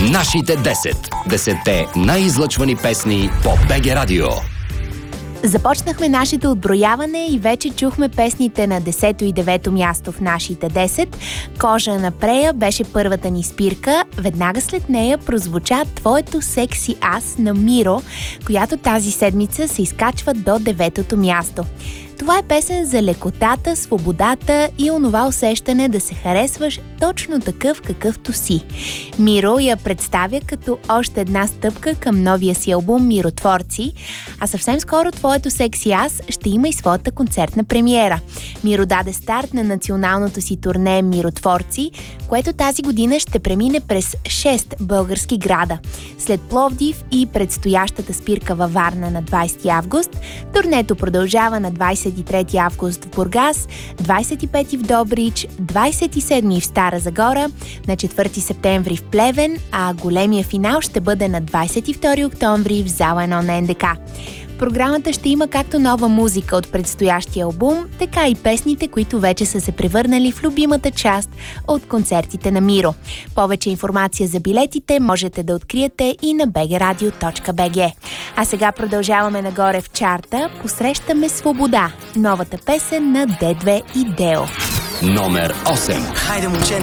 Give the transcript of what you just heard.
Нашите 10. 10-те най-излъчвани песни по БГ Радио. Започнахме нашето отброяване и вече чухме песните на 10-то и 9-то място в нашите 10. Кожа на Прея беше първата ни спирка. Веднага след нея прозвуча Твоето секси аз на Миро, която тази седмица се изкачва до 9-то място. Това е песен за лекотата, свободата и онова усещане да се харесваш точно такъв какъвто си. Миро я представя като още една стъпка към новия си албум Миротворци, а съвсем скоро Твоето секси аз ще има и своята концертна премиера. Миро даде старт на националното си турне Миротворци, което тази година ще премине през 6 български града. След Пловдив и предстоящата спирка във Варна на 20 август, турнето продължава на 23 август в Бургас, 25 в Добрич, 27 в Стара Загора, на 4 септември в Плевен, а големия финал ще бъде на 22 октомври в зала 1 на НДК. В програмата ще има както нова музика от предстоящия албум, така и песните, които вече са се превърнали в любимата част от концертите на Миро. Повече информация за билетите можете да откриете и на bgradio.bg. А сега продължаваме нагоре в чарта. Посрещаме Свобода, новата песен на D2 и Део. Номер 8. Хайде, момченце!